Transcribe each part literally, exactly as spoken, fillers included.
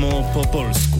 Kosmo po polsku.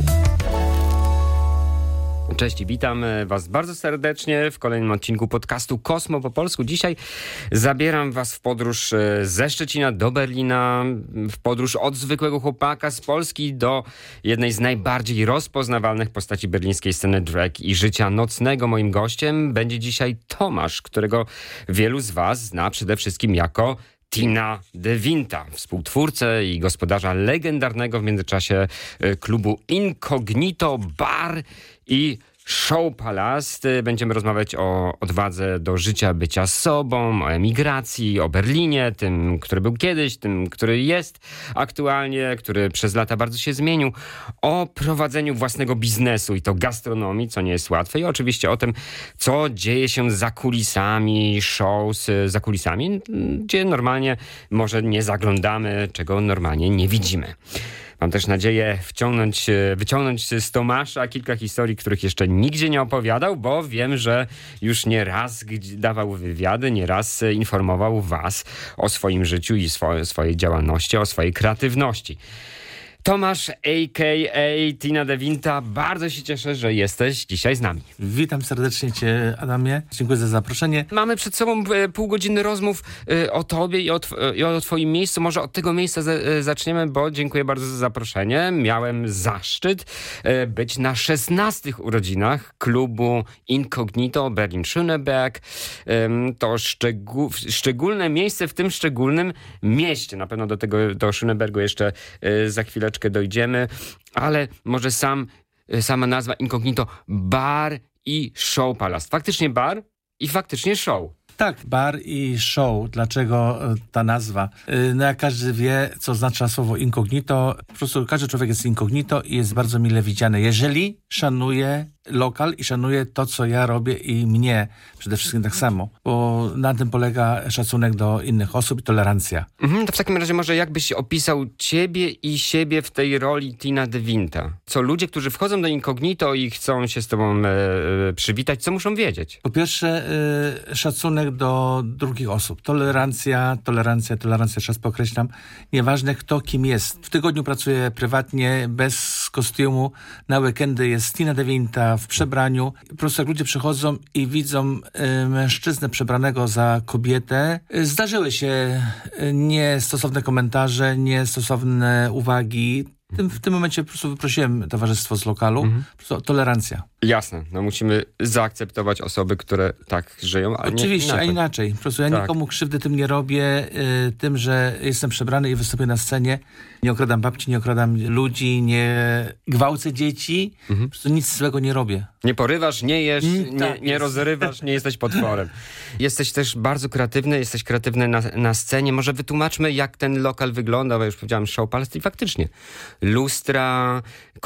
Cześć i witam was bardzo serdecznie w kolejnym odcinku podcastu Kosmo po polsku. Dzisiaj zabieram was w podróż ze Szczecina do Berlina, w podróż od zwykłego chłopaka z Polski do jednej z najbardziej rozpoznawalnych postaci berlińskiej sceny drag i życia nocnego. Moim gościem będzie dzisiaj Tomasz, którego wielu z was zna przede wszystkim jako Tina de Winta, współtwórcę i gospodarza legendarnego w międzyczasie klubu Incognito Bar i Show Palace. Będziemy rozmawiać o odwadze do życia, bycia sobą, o emigracji, o Berlinie, tym, który był kiedyś, tym, który jest aktualnie, który przez lata bardzo się zmienił, o prowadzeniu własnego biznesu i to gastronomii, co nie jest łatwe, i oczywiście o tym, co dzieje się za kulisami shows, za kulisami, gdzie normalnie może nie zaglądamy, czego normalnie nie widzimy. Mam też nadzieję wciągnąć, wyciągnąć z Tomasza kilka historii, których jeszcze nigdzie nie opowiadał, bo wiem, że już nie raz dawał wywiady, nie raz informował was o swoim życiu i swo- swojej działalności, o swojej kreatywności. Tomasz, a k a. Tina de Winta, bardzo się cieszę, że jesteś dzisiaj z nami. Witam serdecznie cię, Adamie. Dziękuję za zaproszenie. Mamy przed sobą pół godziny rozmów o tobie i o, tw- i o twoim miejscu. Może od tego miejsca z- zaczniemy, bo dziękuję bardzo za zaproszenie. Miałem zaszczyt być na szesnastych urodzinach klubu Incognito Berlin-Schöneberg. To szczegół- szczególne miejsce w tym szczególnym mieście. Na pewno do tego, do Schönebergu jeszcze za chwilę dojdziemy, ale może sam, sama nazwa Incognito Bar i Show Palace. Faktycznie bar i faktycznie show. Tak, bar i show. Dlaczego ta nazwa? No jak każdy wie, co oznacza słowo incognito, po prostu każdy człowiek jest incognito i jest bardzo mile widziany. Jeżeli szanuje lokal i szanuje to, co ja robię i mnie przede wszystkim tak samo, bo na tym polega szacunek do innych osób i tolerancja. Mhm, to w takim razie może jakbyś opisał ciebie i siebie w tej roli Tina de Winta? Co ludzie, którzy wchodzą do Incognito i chcą się z tobą e, przywitać, co muszą wiedzieć? Po pierwsze, y, szacunek do drugich osób. Tolerancja, tolerancja, tolerancja, czas podkreślam. Nieważne kto kim jest. W tygodniu pracuję prywatnie, bez kostiumu. Na weekendy jest Tina de Winta w przebraniu. Po prostu jak ludzie przychodzą i widzą y, mężczyznę przebranego za kobietę, y, zdarzyły się y, niestosowne komentarze, niestosowne uwagi. W tym, w tym momencie po prostu wyprosiłem towarzystwo z lokalu. Mhm. Po prostu tolerancja. Jasne, no musimy zaakceptować osoby, które tak żyją, a Oczywiście, nie inaczej. a inaczej. Po prostu ja tak. nikomu krzywdy tym nie robię, y, tym, że jestem przebrany i występuję na scenie. Nie okradam babci, nie okradam ludzi, nie gwałcę dzieci. Mhm. Po prostu nic złego nie robię. Nie porywasz, nie jesz, Mm, nie, tak nie rozrywasz, nie jesteś potworem. Jesteś też bardzo kreatywny, jesteś kreatywny na, na scenie. Może wytłumaczmy, jak ten lokal wygląda, bo już powiedziałem Show Palace i faktycznie lustra,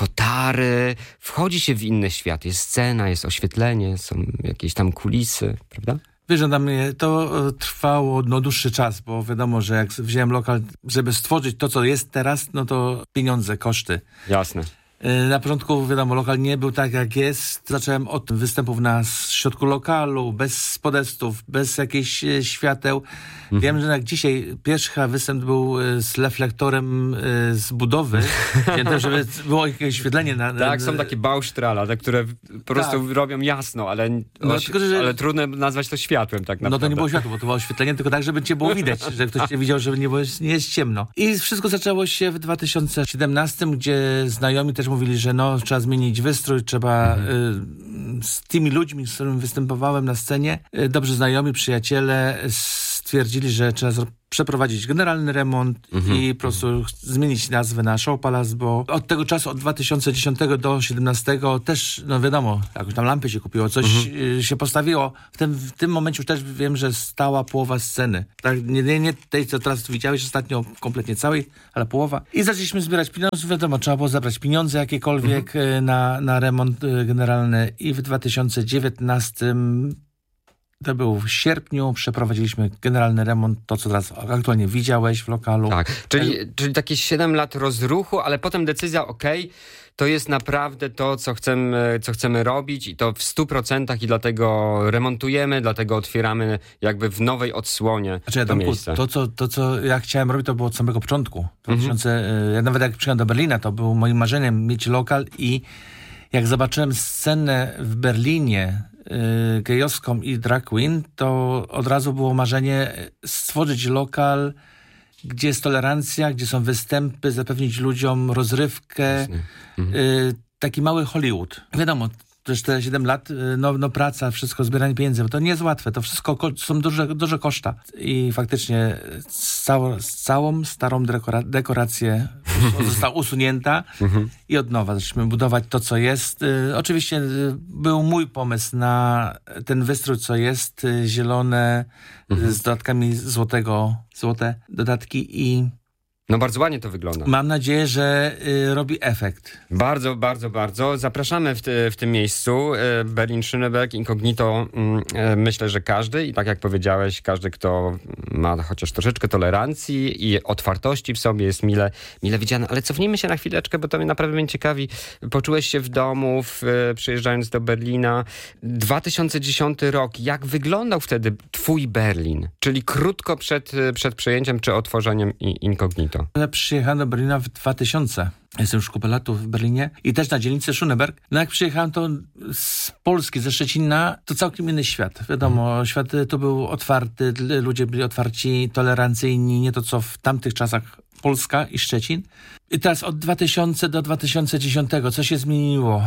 kotary, wchodzi się w inny świat. Jest scena, jest oświetlenie, są jakieś tam kulisy, prawda? Wiesz, że dla mnie to trwało no, dłuższy czas, bo wiadomo, że jak wziąłem lokal, żeby stworzyć to, co jest teraz, no to pieniądze, koszty. Jasne. Na początku, wiadomo, lokal nie był tak, jak jest. Zacząłem od występów na środku lokalu, bez podestów, bez jakichś e, świateł. Mhm. Wiem, że jak dzisiaj pierwszy chyba występ był e, z reflektorem e, z budowy, Wiem, żeby było jakieś oświetlenie. Na, na, tak, są takie bausztrala, te, które po prostu tak. robią jasno, ale, no, oś- tylko, że... ale trudno nazwać to światłem tak naprawdę. No to nie było światło, bo to było oświetlenie, tylko tak, żeby cię było widać, że ktoś cię widział, żeby nie, było, nie jest ciemno. I wszystko zaczęło się w dwa tysiące siedemnastym, gdzie znajomi też mówili, że no, trzeba zmienić wystrój, trzeba mhm. y, z tymi ludźmi, z którymi występowałem na scenie, y, dobrzy znajomi, przyjaciele stwierdzili, że trzeba zro- przeprowadzić generalny remont mhm. i po prostu zmienić nazwę na Show Palace, bo od tego czasu, od dwa tysiące dziesiątego do dwa tysiące siedemnastego też, no wiadomo, jakąś tam lampę się kupiło, coś mhm. się postawiło. W tym, w tym momencie już też wiem, że stała połowa sceny. Tak, nie, nie, nie tej, co teraz widziałeś ostatnio kompletnie całej, ale połowa. I zaczęliśmy zbierać pieniądze, wiadomo, trzeba było zebrać pieniądze jakiekolwiek mhm. na, na remont generalny i w dwa tysiące dziewiętnastym To był w sierpniu, przeprowadziliśmy generalny remont, to co teraz aktualnie widziałeś w lokalu. Tak, czyli, czyli takie siedem lat rozruchu, ale potem decyzja, okej, okay, to jest naprawdę to, co chcemy, co chcemy robić i to w stu procentach i dlatego remontujemy, dlatego otwieramy jakby w nowej odsłonie znaczy, ja to tam, miejsce. To co, to, co ja chciałem robić, to było od samego początku. dwa tysiące, mhm. Ja nawet jak przyjechałem do Berlina, to było moim marzeniem mieć lokal i jak zobaczyłem scenę w Berlinie y, gejowską i drag queen, to od razu było marzenie stworzyć lokal, gdzie jest tolerancja, gdzie są występy, zapewnić ludziom rozrywkę. Mhm. Y, taki mały Hollywood. Wiadomo, też te siedem lat, no, no praca, wszystko, zbieranie pieniędzy, bo to nie jest łatwe, to wszystko ko- są duże, duże koszta. I faktycznie całą, całą starą dekora- dekorację została usunięta i od nowa zaczęliśmy budować to, co jest. Y, oczywiście y, był mój pomysł na ten wystrój, co jest, y, zielone, y, z dodatkami złotego, złote dodatki i no bardzo ładnie to wygląda. mam nadzieję, że y, robi efekt. Bardzo, bardzo, bardzo. Zapraszamy w, ty, w tym miejscu. Berlin Schöneberg, Incognito. Myślę, że każdy i tak jak powiedziałeś, każdy, kto ma chociaż troszeczkę tolerancji i otwartości w sobie jest mile, mile widziany. Ale cofnijmy się na chwileczkę, bo to mnie naprawdę mnie ciekawi. Poczułeś się w domu, w, przyjeżdżając do Berlina. dwa tysiące dziesiąty rok. Jak wyglądał wtedy twój Berlin? Czyli krótko przed, przed przejęciem czy otworzeniem Incognito. Ja przyjechałem do Berlina w dwa tysiące. Jestem już kupę lat w Berlinie i też na dzielnicy Schöneberg. No jak przyjechałem to z Polski, ze Szczecina, to całkiem inny świat. Wiadomo, hmm. świat tu był otwarty, ludzie byli otwarci, tolerancyjni, nie to co w tamtych czasach Polska i Szczecin. I teraz od dwa tysiące do dwa tysiące dziesiątego co się zmieniło?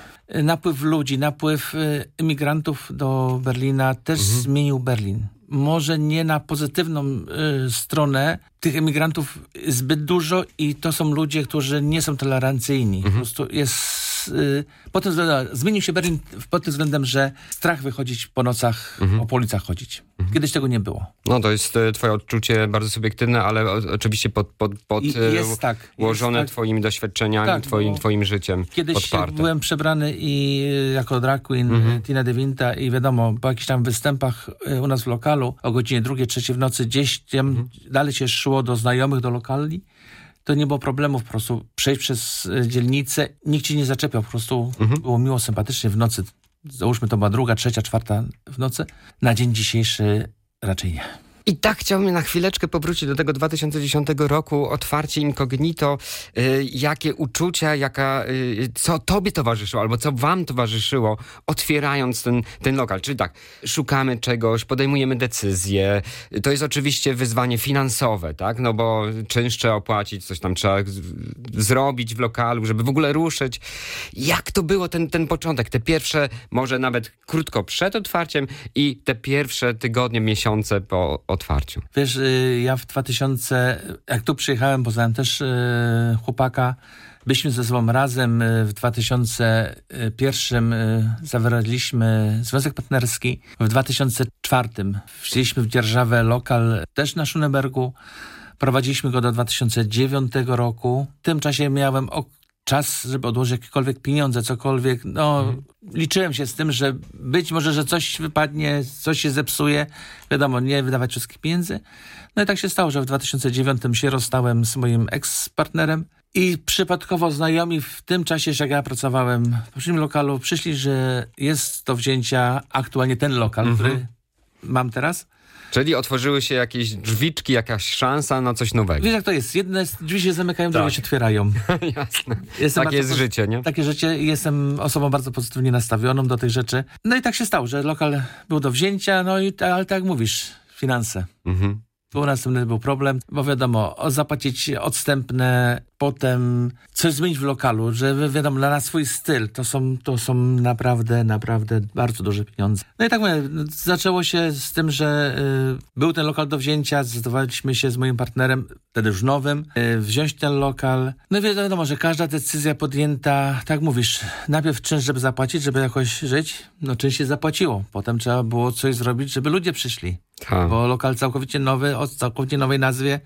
Napływ ludzi, napływ imigrantów do Berlina też hmm. zmienił Berlin. Może nie na pozytywną y, stronę. Tych emigrantów zbyt dużo i to są ludzie, którzy nie są tolerancyjni. Mhm. Po prostu jest... Y, pod tym względem, zmienił się Berlin pod tym względem, że strach wychodzić po nocach, mhm. po ulicach chodzić. Mhm. Kiedyś tego nie było. No to jest y, twoje odczucie bardzo subiektywne, ale o, oczywiście pod, pod, pod I, jest tak, ułożone jest tak. twoimi doświadczeniami, tak, twoim, twoim życiem. Kiedyś podparte. byłem przebrany i jako drag queen mhm. Tina De Winta i wiadomo, po jakichś tam występach u nas w lokalu o godzinie drugiej, trzeciej w nocy gdzieś tam mhm. dalej się szło do znajomych, do lokali, to nie było problemu po prostu przejść przez dzielnicę, nikt ci nie zaczepiał, po prostu mhm. było miło, sympatycznie w nocy. Załóżmy, to była druga, trzecia, czwarta w nocy. Na dzień dzisiejszy raczej nie. I tak chciałbym na chwileczkę powrócić do tego dwa tysiące dziesiątego roku, otwarcie Incognito. Y, jakie uczucia, jaka, y, co tobie towarzyszyło, albo co wam towarzyszyło, otwierając ten, ten lokal. Czyli tak, szukamy czegoś, podejmujemy decyzje. To jest oczywiście wyzwanie finansowe, tak? No bo czynsz trzeba opłacić, coś tam trzeba z, zrobić w lokalu, żeby w ogóle ruszyć. Jak to było ten, ten początek? Te pierwsze, może nawet krótko przed otwarciem i te pierwsze tygodnie, miesiące po otwarciu. Wiesz, ja w dwa tysiące, jak tu przyjechałem, poznałem też chłopaka, byliśmy ze sobą razem, w dwa tysiące pierwszym zawieraliśmy związek partnerski, w dwa tysiące czwartym wzięliśmy w dzierżawę lokal też na Schönebergu, prowadziliśmy go do dwa tysiące dziewiątego roku. W tym czasie miałem ok- czas, żeby odłożyć jakiekolwiek pieniądze, cokolwiek. No, mhm. liczyłem się z tym, że być może, że coś wypadnie, coś się zepsuje. Wiadomo, nie wydawać wszystkich pieniędzy. No i tak się stało, że w dwa tysiące dziewiątym się rozstałem z moim eks-partnerem i przypadkowo znajomi w tym czasie, jak ja pracowałem w poprzednim lokalu, przyszli, że jest do wzięcia aktualnie ten lokal, mhm. który mam teraz. Czyli otworzyły się jakieś drzwiczki, jakaś szansa na coś nowego. Wiesz jak to jest? Jedne drzwi się zamykają, drugie tak. się otwierają. Jasne. Jestem takie jest poz... życie, nie? Takie życie. Jestem osobą bardzo pozytywnie nastawioną do tych rzeczy. No i tak się stało, że lokal był do wzięcia, no i ale tak jak mówisz, finanse. Mhm. Był następny był problem, bo wiadomo, zapłacić odstępne, potem coś zmienić w lokalu, że wiadomo, na swój styl, to są, to są naprawdę, naprawdę bardzo duże pieniądze. No i tak mówię, zaczęło się z tym, że y, był ten lokal do wzięcia, zdecydowaliśmy się z moim partnerem, wtedy już nowym, y, wziąć ten lokal. No i wiadomo, że każda decyzja podjęta, tak mówisz, najpierw czynsz, żeby zapłacić, żeby jakoś żyć, no czynsz się zapłaciło. Potem trzeba było coś zrobić, żeby ludzie przyszli. Ha. Bo lokal całkowicie nowy, o całkowicie nowej nazwie,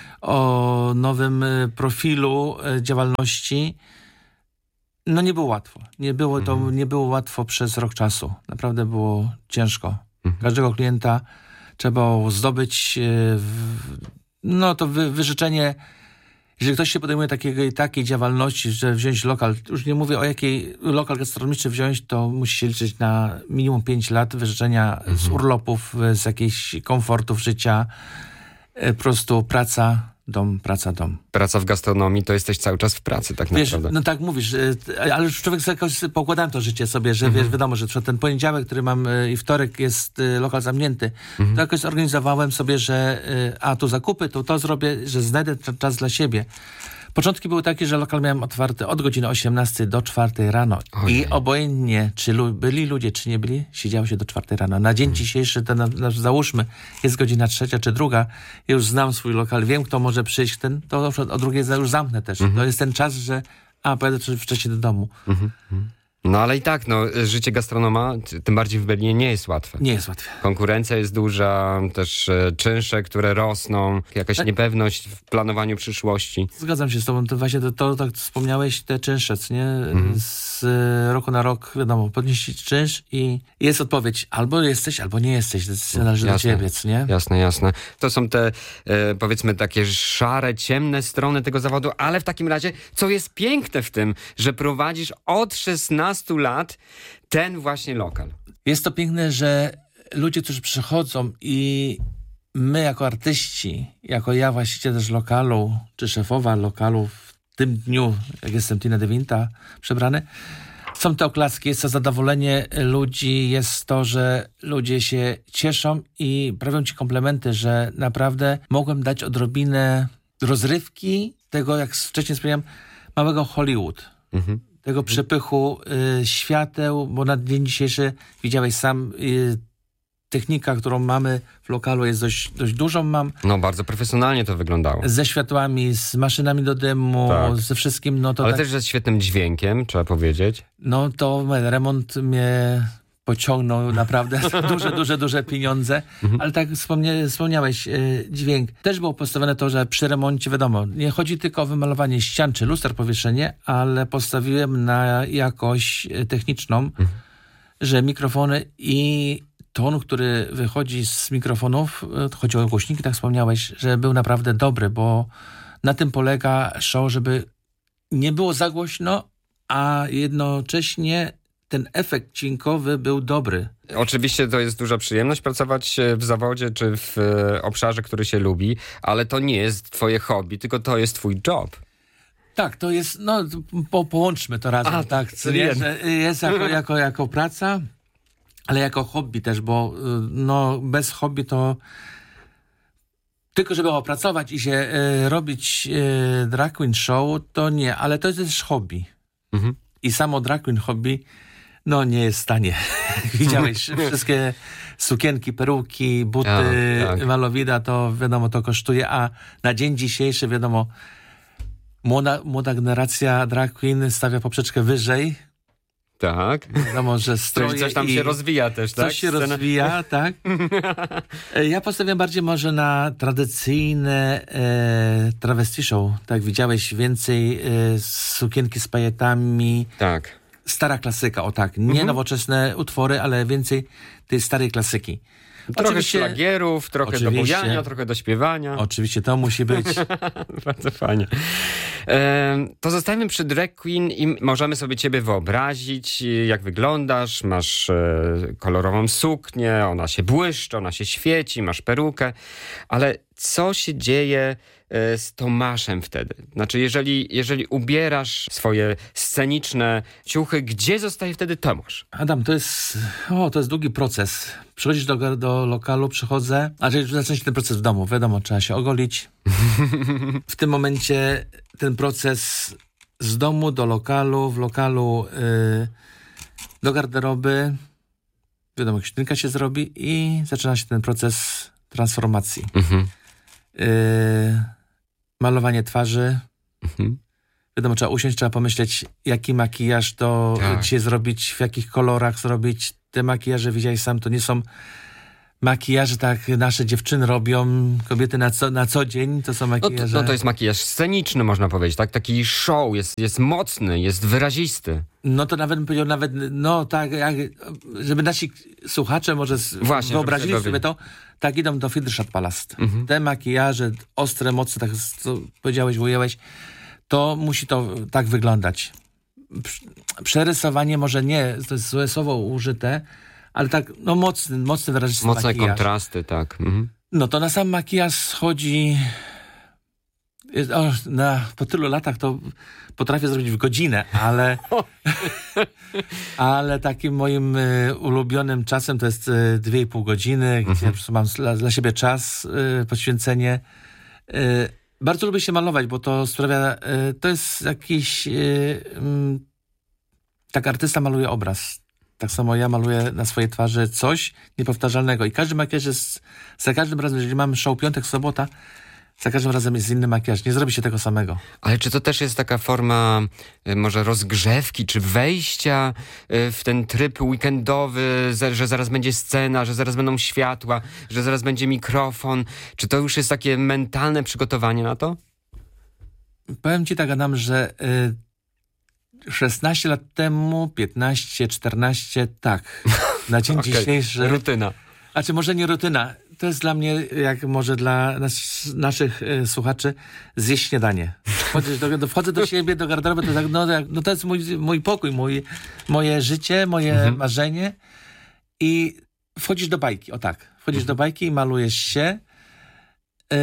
o nowym profilu działalności. No nie było łatwo. Nie było to, nie było łatwo przez rok czasu. Naprawdę było ciężko. Mhm. Każdego klienta trzeba było zdobyć e, w, no to wy, wyrzeczenie. Jeżeli ktoś się podejmuje takiej, takiej działalności, że wziąć lokal, już nie mówię o jakiej lokal gastronomiczny wziąć, to musi się liczyć na minimum pięć lat wyrzeczenia mhm. z urlopów, z jakichś komfortów życia. Po prostu praca, dom, praca, dom. Praca w gastronomii, to jesteś cały czas w pracy tak wiesz, naprawdę. No tak mówisz, ale już człowiek sobie jakoś pokładałem to życie sobie, że mhm. wiesz, wiadomo, że ten poniedziałek, który mam i wtorek jest lokal zamknięty, mhm. to jakoś zorganizowałem sobie, że a tu zakupy, to to zrobię, że znajdę czas dla siebie. Początki były takie, że lokal miałem otwarty od godziny osiemnastej do czwartej rano. Ojej. I obojętnie, czy lu- byli ludzie, czy nie byli, siedziało się do czwartej rano. Na dzień hmm. dzisiejszy, to na, na, załóżmy, jest godzina trzecia czy druga, ja już znam swój lokal, wiem, kto może przyjść, ten, to o drugiej już zamknę też. Hmm. To jest ten czas, że a, pojadę wcześniej do domu. Hmm. No ale i tak, no, życie gastronoma, tym bardziej w Berlinie, nie jest łatwe. Nie jest łatwe. Konkurencja jest duża, też e, czynsze, które rosną, jakaś tak. niepewność w planowaniu przyszłości. Zgadzam się z tobą, to właśnie to, to tak wspomniałeś, te czynsze, nie? Mhm. Z e, roku na rok, wiadomo, podnieść czynsz i jest odpowiedź, albo jesteś, albo nie jesteś, to należy do ciebie, nie? Jasne, jasne. To są te, e, powiedzmy, takie szare, ciemne strony tego zawodu, ale w takim razie, co jest piękne w tym, że prowadzisz od szesnastu lat ten właśnie lokal. Jest to piękne, że ludzie, którzy przychodzą i my jako artyści, jako ja właściciel też lokalu, czy szefowa lokalu w tym dniu, jak jestem Tina De Winta przebrany, są te oklaski, jest to zadowolenie ludzi, jest to, że ludzie się cieszą i prawią ci komplementy, że naprawdę mogłem dać odrobinę rozrywki tego, jak wcześniej wspomniałem, małego Hollywood. Mhm. Tego przepychu y, świateł, bo na dzień dzisiejszy widziałeś sam, y, technika, którą mamy w lokalu jest dość, dość dużą mam. No bardzo profesjonalnie to wyglądało. Ze światłami, z maszynami do dymu, tak. ze wszystkim. No to Ale tak, też ze świetnym dźwiękiem, trzeba powiedzieć. No to remont mnie pociągnął naprawdę duże, duże, duże pieniądze. Mhm. Ale tak wspomnie, wspomniałeś, yy, dźwięk. Też było postawione to, że przy remoncie, wiadomo, nie chodzi tylko o wymalowanie ścian czy luster, powieszenie, ale postawiłem na jakość techniczną, mhm. że mikrofony i ton, który wychodzi z mikrofonów, chodzi o głośniki, tak wspomniałeś, że był naprawdę dobry, bo na tym polega show, żeby nie było za głośno, a jednocześnie ten efekt dźwiękowy był dobry. Oczywiście to jest duża przyjemność pracować w zawodzie czy w obszarze, który się lubi, ale to nie jest twoje hobby, tylko to jest twój job. Tak, to jest, no po, połączmy to razem. A, tak, jest, jest jako, jako, jako praca, ale jako hobby też, bo no, bez hobby to tylko żeby opracować i się y, robić y, drag queen show, to nie, ale to jest też hobby. Mhm. I samo drag queen hobby no nie jest w stanie. Widziałeś wszystkie sukienki, peruki, buty, ja, tak. malowida, to wiadomo, to kosztuje, a na dzień dzisiejszy, wiadomo, młoda, młoda generacja drag queen stawia poprzeczkę wyżej. Tak. Wiadomo, że stroje coś tam się rozwija też, tak? Coś się Scena... rozwija, tak. Ja postawiam bardziej może na tradycyjne e, travesty show. Tak, widziałeś więcej e, sukienki z pajetami. Tak. Stara klasyka, o tak. Nie mhm. nowoczesne utwory, ale więcej tej starej klasyki. Trochę oczywiście, szlagierów, trochę do bujania, trochę do śpiewania. Oczywiście, to musi być. Bardzo fajnie. E, to zostajemy przy drag queen i możemy sobie ciebie wyobrazić, jak wyglądasz. Masz e, kolorową suknię, ona się błyszczy, ona się świeci, masz perukę. Ale co się dzieje e, z Tomaszem wtedy? Znaczy, jeżeli, jeżeli ubierasz swoje sceniczne ciuchy, gdzie zostaje wtedy Tomasz? Adam, to jest, o, to jest długi proces. Przychodzisz do, do lokalu, przychodzę, a jeżeli zaczyna się ten proces w domu, wiadomo, trzeba się ogolić. W tym momencie ten proces z domu do lokalu, w lokalu yy, do garderoby, wiadomo, ścinka się zrobi i zaczyna się ten proces transformacji. Mhm. Yy, malowanie twarzy. Mhm. Wiadomo, trzeba usiąść, trzeba pomyśleć, jaki makijaż to tak. dzisiaj zrobić, w jakich kolorach zrobić. Te makijaże, widziałeś sam, to nie są makijaże, tak nasze dziewczyny robią, kobiety na co, na co dzień, to są No makijaże. to, no to jest makijaż sceniczny, można powiedzieć, tak? Taki show, jest, jest mocny, jest wyrazisty. No to nawet bym powiedział, nawet, no tak, jak, żeby nasi słuchacze może s- Właśnie, wyobrazili żeby sobie to, tak idą do Friedrichstadtpalast. Mhm. Te makijaże, ostre, mocne, tak co powiedziałeś, ująłeś, to musi to tak wyglądać. Prz- Przerysowanie może nie, to jest złe słowo użyte, ale tak, no mocny, mocny wyrazisty Mocne makijaż. kontrasty, tak. Mhm. No to na sam makijaż schodzi... jest- O, na, po tylu latach to potrafię zrobić w godzinę, ale ale takim moim y, ulubionym czasem to jest y, dwie i pół godziny, gdzie po prostu mam dla, dla siebie czas, y, poświęcenie. Y, bardzo lubię się malować, bo to sprawia, y, to jest jakiś y, mm, tak artysta maluje obraz. Tak samo ja maluję na swojej twarzy coś niepowtarzalnego i każdy makijaż jest, za każdym razem, jeżeli mamy show piątek, sobota, za każdym razem jest inny makijaż. Nie zrobi się tego samego. Ale czy to też jest taka forma y, może rozgrzewki, czy wejścia y, w ten tryb weekendowy, za- że zaraz będzie scena, że zaraz będą światła, że zaraz będzie mikrofon? Czy to już jest takie mentalne przygotowanie na to? Powiem ci tak, Adam, że y, szesnaście lat temu, piętnaście, czternaście, tak. Na dzień Okej, dzisiejszy... rutyna. A czy może nie rutyna? To jest dla mnie, jak może dla nas, naszych y, słuchaczy, zjeść śniadanie. Wchodzę do, do, wchodzę do siebie, do garderoby, to, tak, no, jak- no to jest mój, mój pokój, mój, moje życie, moje Mhm. marzenie. I wchodzisz do bajki, o tak. Wchodzisz do bajki i malujesz się. Y,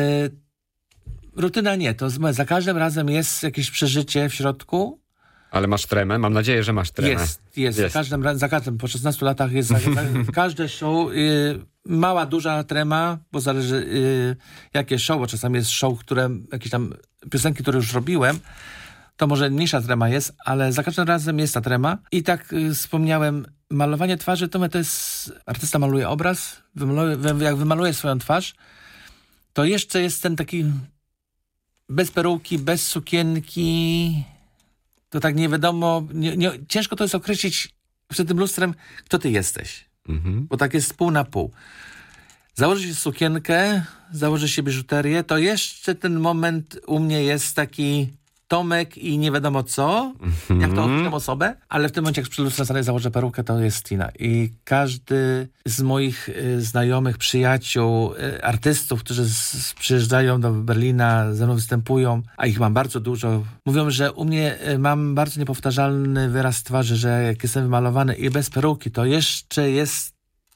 rutyna nie, to z- za każdym razem jest jakieś przeżycie w środku. Ale masz tremę? Mam nadzieję, że masz tremę. Jest, jest. Jest. Za każdym, ra- za każdym, po szesnastu latach jest za, za, każde show, y, mała, duża trema, bo zależy y, jakie show, bo czasami jest show, które, jakieś tam piosenki, które już robiłem, to może mniejsza trema jest, ale za każdym razem jest ta trema. I tak y, wspomniałem, malowanie twarzy, to, my to jest, artysta maluje obraz, wymaluje, wy, jak wymaluje swoją twarz, to jeszcze jest ten taki bez peruki, bez sukienki, to tak nie wiadomo, nie, nie, ciężko to jest określić przed tym lustrem, kto ty jesteś. Mhm. Bo tak jest pół na pół. Założysz się sukienkę, założysz się biżuterię, to jeszcze ten moment u mnie jest taki Tomek i nie wiadomo co, jak to określam osobę, ale w tym momencie, jak przy lustrze sobie założę perukę, to jest Tina. I każdy z moich y, znajomych, przyjaciół, y, artystów, którzy z, z, przyjeżdżają do Berlina, ze mną występują, a ich mam bardzo dużo, mówią, że u mnie y, mam bardzo niepowtarzalny wyraz twarzy, że jak jestem wymalowany i bez peruki, to jeszcze jest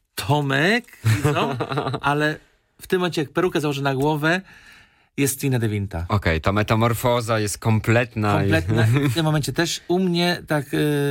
Tomek, widzą, ale w tym momencie, jak perukę założę na głowę, jest Tina De Vinta. Okej, ta metamorfoza jest kompletna. i- Kompletna. I w tym momencie też u mnie, tak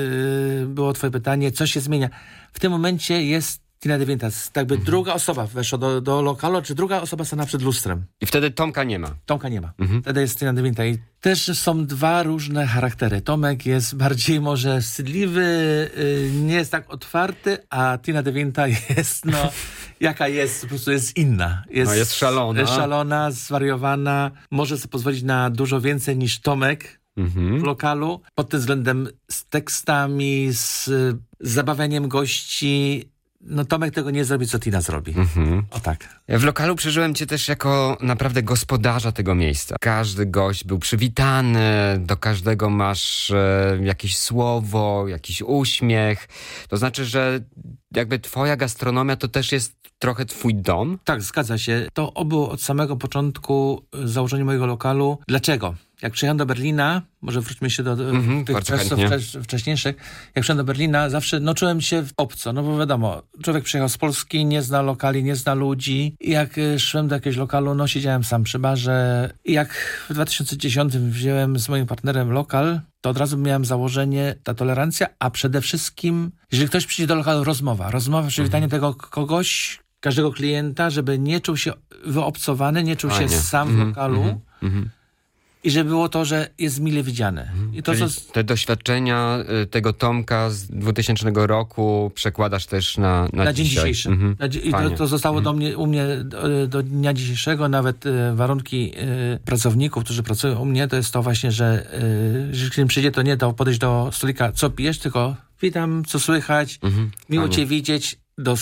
yy, było twoje pytanie, co się zmienia. W tym momencie jest Tina De Vinta. Tak jakby druga osoba weszła do, do lokalu, czy druga osoba stanęła przed lustrem. I wtedy Tomka nie ma. Tomka nie ma. Wtedy jest Tina De Vinta. I też są dwa różne charaktery. Tomek jest bardziej może wstydliwy, yy, nie jest tak otwarty, a Tina De Vinta jest, no, jaka jest, po prostu jest inna. Jest, No, jest szalona. Jest szalona, zwariowana, może sobie pozwolić na dużo więcej niż Tomek Mhm. w lokalu. Pod tym względem z tekstami, z, z zabawianiem gości. No Tomek tego nie zrobi, co Tina zrobi. Mhm. O tak. Ja w lokalu przeżyłem cię też jako naprawdę gospodarza tego miejsca. Każdy gość był przywitany, do każdego masz e, jakieś słowo, jakiś uśmiech. To znaczy, że jakby twoja gastronomia to też jest trochę twój dom. Tak, zgadza się. To było od samego początku y, założenie mojego lokalu. Dlaczego? Jak przyjechałem do Berlina, może wróćmy się do, do Mhm, tych bardzo czasów chętnie. wcześ, wcześniejszych. Jak przyjechałem do Berlina, zawsze no, czułem się w obco, no bo wiadomo, człowiek przyjechał z Polski, nie zna lokali, nie zna ludzi. I jak y, szłem do jakiegoś lokalu, no siedziałem sam przy barze. I jak w dwa tysiące dziesiątym wziąłem z moim partnerem lokal, to od razu miałem założenie, ta tolerancja, a przede wszystkim, jeżeli ktoś przyjdzie do lokalu, rozmowa. Rozmowa, przywitanie tego kogoś, każdego klienta, żeby nie czuł się wyobcowany, nie czuł się Fajnie. sam w Mhm, lokalu mhm, mhm. i żeby było to, że jest mile widziany. I to, Czyli co... te doświadczenia y, tego Tomka z dwutysięcznego roku przekładasz też na, na, Na dzień dzisiaj. dzisiejszy. Mhm. Na dzi- I Fajnie. to, to zostało do mnie, u mnie do, do dnia dzisiejszego, nawet e, warunki e, pracowników, którzy pracują u mnie, to jest to właśnie, że e, jeżeli klient przyjdzie, to nie to podejść do stolika, co pijesz, tylko witam, co słychać, Mhm. miło Fajnie. cię widzieć, do s-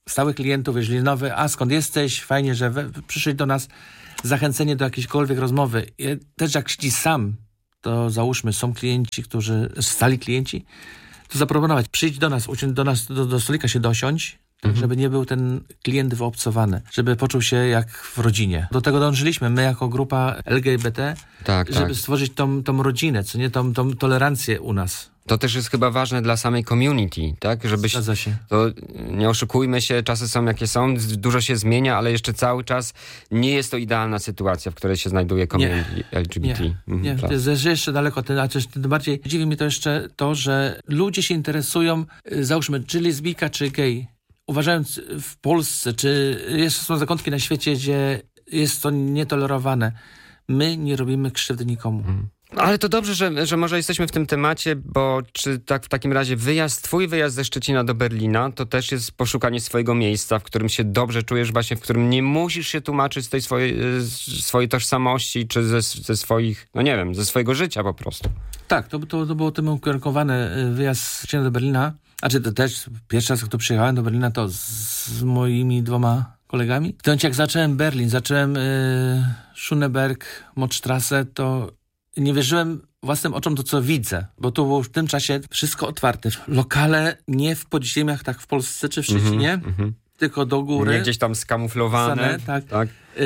stałych klientów, jeżeli nowy, a skąd jesteś, fajnie, że we, przyszedł do nas, zachęcenie do jakiejkolwiek rozmowy. I też jak ci sam, to załóżmy, są klienci, którzy, stali klienci, to zaproponować, przyjdź do nas, usiądź do nas, do, do stolika się dosiąść, tak, żeby nie był ten klient wyobcowany, żeby poczuł się jak w rodzinie. Do tego dążyliśmy, my jako grupa L G B T, tak, żeby tak. stworzyć tą, tą rodzinę, co nie, tą, tą tolerancję u nas. To też jest chyba ważne dla samej community, tak? Żebyś, Zgadza się. To nie oszukujmy się, czasy są jakie są, dużo się zmienia, ale jeszcze cały czas nie jest to idealna sytuacja, w której się znajduje community nie, L G B T. Nie, Mhm, nie to jest jeszcze daleko, a też tym bardziej dziwi mnie to jeszcze to, że ludzie się interesują, załóżmy, czy lesbijka, czy gej. Uważając w Polsce, czy jeszcze są zakątki na świecie, gdzie jest to nietolerowane. My nie robimy krzywdy nikomu. Mhm. Ale to dobrze, że, że może jesteśmy w tym temacie, bo czy tak w takim razie wyjazd, twój wyjazd ze Szczecina do Berlina, to też jest poszukanie swojego miejsca, w którym się dobrze czujesz, właśnie w którym nie musisz się tłumaczyć z tej swojej, z swojej tożsamości, czy ze, ze swoich, no nie wiem, ze swojego życia po prostu. Tak, to, to, to było tym ukierunkowany wyjazd z Szczecina do Berlina. Znaczy to też pierwszy raz, jak tu przyjechałem do Berlina, to z, z moimi dwoma kolegami. W tym momencie, jak zacząłem Berlin, zacząłem y, Schöneberg, Mottstrasse, to nie wierzyłem własnym oczom to, co widzę, bo to było w tym czasie wszystko otwarte. Lokale nie w podziemiach, tak w Polsce czy w Szczecinie, mm-hmm. tylko do góry. Nie gdzieś tam skamuflowane. Same, tak, tak.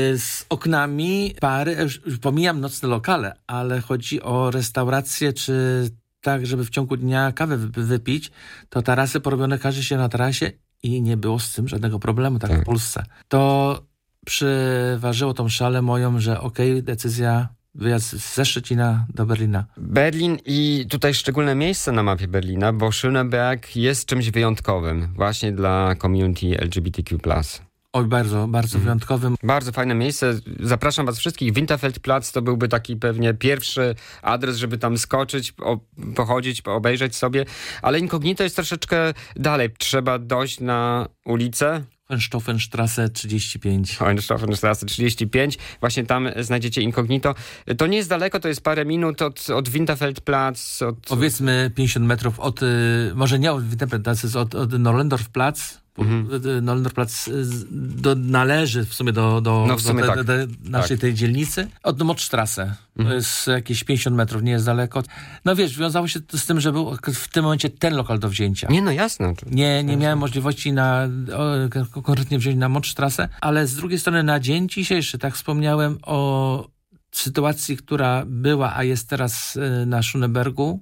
Z oknami, pary, już pomijam nocne lokale, ale chodzi o restauracje, czy tak, żeby w ciągu dnia kawę wypić, to tarasy porobione, każdy się na tarasie i nie było z tym żadnego problemu, tak, tak. w Polsce. To przeważyło tą szalę moją, że okej, okay, decyzja wyjazd ze Szczecina do Berlina. Berlin i tutaj szczególne miejsce na mapie Berlina, bo Schöneberg jest czymś wyjątkowym właśnie dla community L G B T Q plus. Oj, bardzo, bardzo mm. wyjątkowym. Bardzo fajne miejsce. Zapraszam was wszystkich. Winterfeldplatz to byłby taki pewnie pierwszy adres, żeby tam skoczyć, o, pochodzić, obejrzeć sobie. Ale inkognito jest troszeczkę dalej. Trzeba dojść na ulicę. Hohenstauffenstrasse trzydzieści pięć. Hohenstauffenstrasse trzydzieści pięć. Właśnie tam znajdziecie inkognito. To nie jest daleko, to jest parę minut od, od Winterfeldplatz. Od... Powiedzmy pięćdziesiąt metrów od, może nie od Winterfeldplatz, od, od Nollendorfplatz. Mm-hmm. Nollendorfplatz do, należy w sumie do, do, no w sumie do, tak. do, do naszej tak. tej dzielnicy. Od Mottstrasse. Mm-hmm. To jest jakieś pięćdziesiąt metrów, nie jest daleko. No wiesz, wiązało się to z tym, że był w tym momencie ten lokal do wzięcia. Nie, no jasne. Nie, nie miałem możliwości na o, konkretnie wziąć na Mottstrasse, ale z drugiej strony na dzień dzisiejszy, tak wspomniałem o sytuacji, która była, a jest teraz na Schönebergu,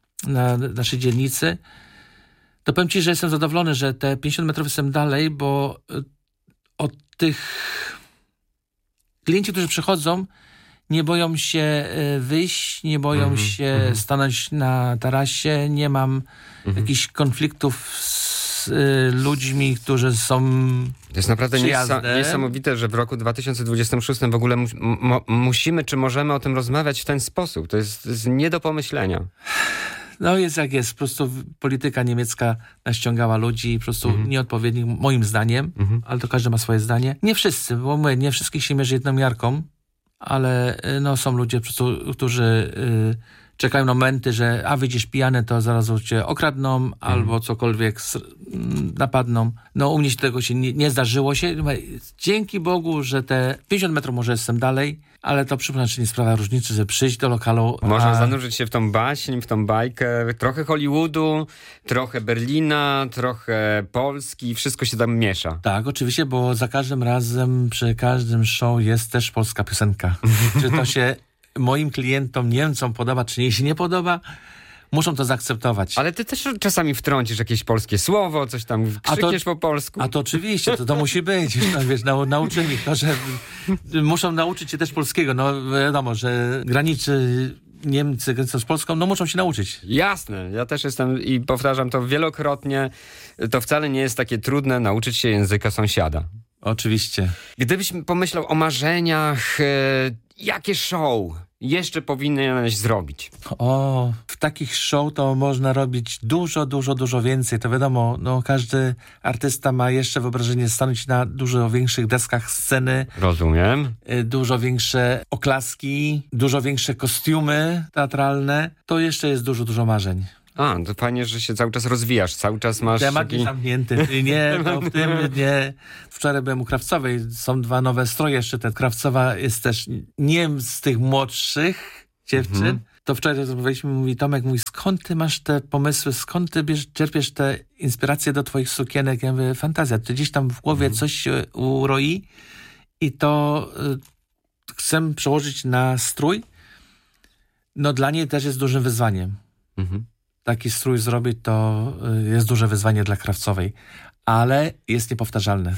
na naszej dzielnicy. To powiem ci, że jestem zadowolony, że te pięćdziesiąt metrów jestem dalej, bo od tych klienci, którzy przychodzą, nie boją się wyjść, nie boją mm-hmm, się mm-hmm. stanąć na tarasie, nie mam mm-hmm. jakichś konfliktów z y, ludźmi, którzy są To jest naprawdę niesa- niesamowite, że w roku dwa tysiące dwudziestym szóstym w ogóle mu- mu- musimy, czy możemy o tym rozmawiać w ten sposób. To jest, to jest nie do pomyślenia. No jest jak jest. Po prostu polityka niemiecka naściągała ludzi po prostu mhm. nieodpowiednich, moim zdaniem, mhm. ale to każdy ma swoje zdanie. Nie wszyscy, bo my, nie wszystkich się mierzy jedną miarką, ale no, są ludzie po prostu, którzy y, czekają na momenty, że a wyjdziesz pijany, to zaraz cię okradną mhm. albo cokolwiek s- napadną. No u mnie się tego się nie, nie zdarzyło się. Dzięki Bogu, że te pięćdziesiąt metrów może jestem dalej, ale to przypomnę, czy nie sprawia różnicy, że przyjść do lokalu. Można a... zanurzyć się w tą baśń, w tą bajkę. Trochę Hollywoodu, trochę Berlina, trochę Polski. Wszystko się tam miesza. Tak, oczywiście, bo za każdym razem, przy każdym show jest też polska piosenka. Czy to się moim klientom, Niemcom podoba, czy jej się nie podoba, muszą to zaakceptować. Ale ty też czasami wtrącisz jakieś polskie słowo, coś tam krzykniesz to, po polsku. A to oczywiście, to, to musi być. No, wiesz, nau, nauczymy ich to, że muszą nauczyć się też polskiego. No wiadomo, że graniczy Niemcy graniczą z Polską, no muszą się nauczyć. Jasne, ja też jestem i powtarzam to wielokrotnie. To wcale nie jest takie trudne nauczyć się języka sąsiada. Oczywiście. Gdybyś pomyślał o marzeniach, e, jakie show jeszcze powinieneś zrobić? O, w takich show to można robić dużo, dużo, dużo więcej. To wiadomo, no każdy artysta ma jeszcze wyobrażenie stanąć na dużo większych deskach sceny. Rozumiem. Y, dużo większe oklaski, dużo większe kostiumy teatralne. To jeszcze jest dużo, dużo marzeń. A, to fajnie, że się cały czas rozwijasz, cały czas masz Temat taki... jest zamknięty. Nie, to w tym nie. Wczoraj byłem u Krawcowej, są dwa nowe stroje jeszcze. Ten Krawcowa jest też nie z tych młodszych dziewczyn. Mhm. To wczoraj rozmawialiśmy, mówi Tomek, mówi, skąd ty masz te pomysły, skąd ty bierz, czerpiesz te inspiracje do twoich sukienek? Ja mówię, fantazja, ty gdzieś tam w głowie mhm. coś się uroi i to y, chcę przełożyć na strój. No dla niej też jest dużym wyzwaniem. Mhm. Taki strój zrobić to jest duże wyzwanie dla Krawcowej, ale jest niepowtarzalne.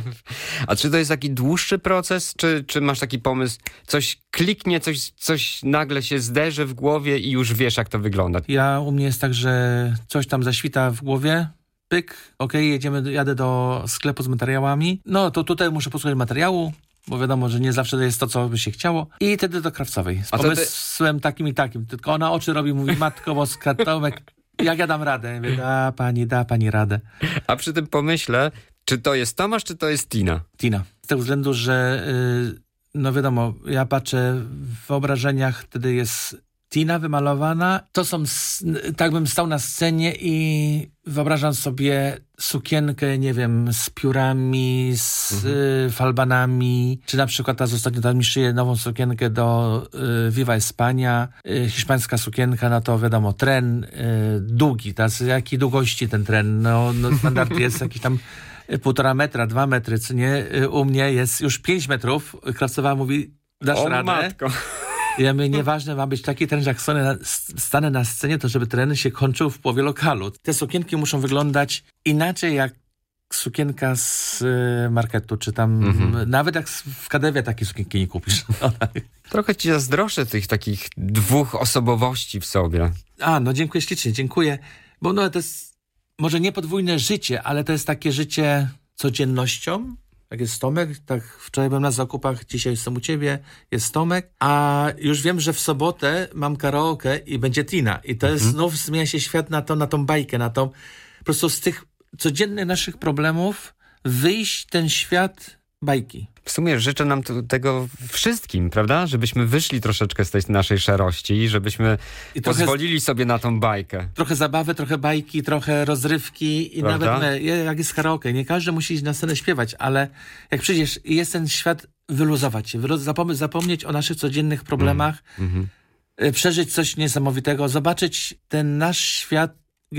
A czy to jest taki dłuższy proces, czy, czy masz taki pomysł, coś kliknie, coś, coś nagle się zderzy w głowie i już wiesz, jak to wygląda? Ja, u mnie jest tak, że coś tam zaświta w głowie, pyk, okej, okay, jedziemy, jadę do sklepu z materiałami, no to tutaj muszę posłuchać materiału, bo wiadomo, że nie zawsze to jest to, co by się chciało. I wtedy do Krawcowej. Z pomysłem ty... takim i takim. Tylko ona oczy robi, mówi, matko boska, Tomek, jak ja dam radę? Ja mówię, da pani, da pani radę. A przy tym pomyśle, czy to jest Tomasz, czy to jest Tina? Tina. Z tego względu, że yy, no wiadomo, ja patrzę w wyobrażeniach, wtedy jest Tina wymalowana. To są, tak bym stał na scenie i wyobrażam sobie sukienkę, nie wiem, z piórami, z mhm. y, falbanami, czy na przykład ta z ostatnio tam mi szyję nową sukienkę do y, Viva Espania, y, hiszpańska sukienka, no to wiadomo, tren y, długi, teraz jakiej długości ten tren, no, no standard jest jakiś tam półtora metra, dwa metry, co nie, y, u mnie jest już pięć metrów, Krawcowa mówi, dasz o, radę? matko. Ja mówię, nieważne, ma być taki tren, że jak stanę na, stanę na scenie, to żeby tren się kończył w połowie lokalu. Te sukienki muszą wyglądać inaczej jak sukienka z y, marketu, czy tam, mhm. nawet jak w Kadewie takie sukienki nie kupisz. Trochę ci zazdroszczę tych takich dwóch osobowości w sobie. A, no dziękuję ślicznie, dziękuję. Bo no to jest może nie podwójne życie, ale to jest takie życie codziennością. Tak jest Tomek, tak wczoraj byłem na zakupach, dzisiaj jestem u ciebie, jest Tomek, a już wiem, że w sobotę mam karaoke i będzie Tina i to jest, mhm. znów zmienia się świat na, to, na tą bajkę, na tą, po prostu z tych codziennych naszych problemów wyjść ten świat bajki. W sumie życzę nam tu, tego wszystkim, prawda? Żebyśmy wyszli troszeczkę z tej naszej szarości i żebyśmy I pozwolili trochę, sobie na tą bajkę. Trochę zabawy, trochę bajki, trochę rozrywki i prawda? Nawet jak jest karaoke. Nie każdy musi iść na scenę śpiewać, ale jak przyjdziesz i jest ten świat, wyluzować się, wylu- zapomnieć o naszych codziennych problemach, mm. mm-hmm. przeżyć coś niesamowitego, zobaczyć ten nasz świat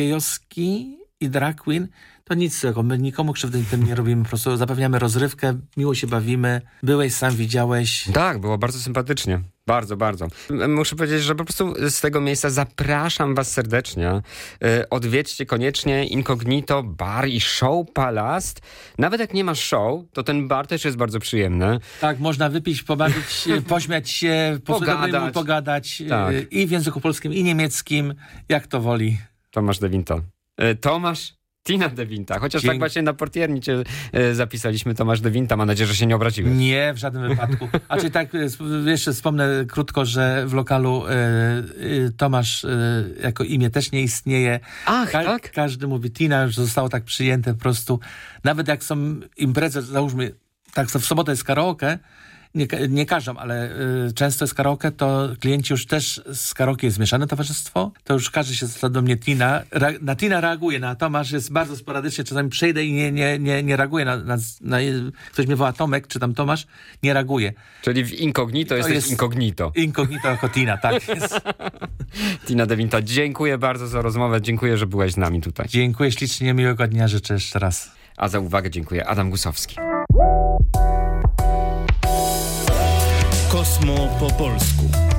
gejowski i drag queen, to nic tego, my nikomu krzywdy tym nie robimy, po prostu zapewniamy rozrywkę, miło się bawimy, byłeś, sam widziałeś. Tak, było bardzo sympatycznie, bardzo, bardzo. Muszę powiedzieć, że po prostu z tego miejsca zapraszam was serdecznie, odwiedźcie koniecznie Incognito Bar i Show Palast. Nawet jak nie masz show, to ten bar też jest bardzo przyjemny. Tak, można wypić, pobawić się, pośmiać się, pogadać, pogadać tak. I w języku polskim, i niemieckim, jak to woli. Tomasz De Winta. Tomasz Tina De Winta, chociaż Dzięki. Tak właśnie na portierni cię e, zapisaliśmy Tomasz De Winta. Mam nadzieję, że się nie obraziłeś. Nie, w żadnym wypadku. A czyli tak, jeszcze wspomnę krótko, że w lokalu e, e, Tomasz e, jako imię też nie istnieje. Ach, Ka- tak? Każdy mówi Tina, już zostało tak przyjęte po prostu. Nawet jak są imprezy, załóżmy, tak w sobotę jest karaoke, nie, nie każą, ale y, często jest karaoke, to klienci już też z karaoke jest mieszane towarzystwo, to już każdy się zwraca do mnie Tina. Ra, na Tina reaguje, na Tomasz jest bardzo sporadycznie, czasami przejdę i nie, nie, nie, nie reaguje na, na, na... Ktoś mnie woła Tomek, czy tam Tomasz, nie reaguje. Czyli w incognito jesteś jest incognito. Incognito jako Tina, tak jest. Tina De Winta, dziękuję bardzo za rozmowę, dziękuję, że byłeś z nami tutaj. Dziękuję ślicznie, miłego dnia życzę jeszcze raz. A za uwagę dziękuję. Adam Gusowski. Kosmo po polsku.